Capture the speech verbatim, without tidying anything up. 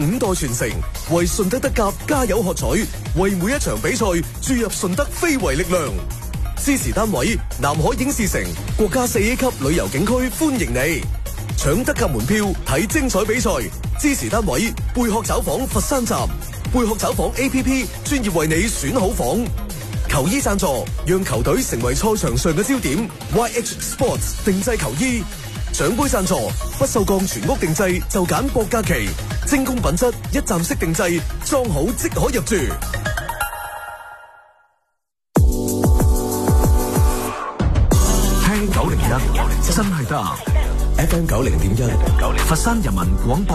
五代傳承，為順德德甲加油喝彩，為每一場比賽注入順德非遺力量。支持單位南海影視城國家四 A 級旅遊景區歡迎你，搶德甲門票睇精彩比賽。支持單位貝殼找房佛山站，貝殼找房 A P P 專業為你選好房。球衣贊助，讓球隊成為賽場上嘅焦點。Y H Sports 定製球衣。獎杯贊助，不鏽鋼全屋定製就揀博嘉祺，精工品質一站式定製，裝好即可入住。 聽九零一真係得 F M 九零點一，佛山人民廣播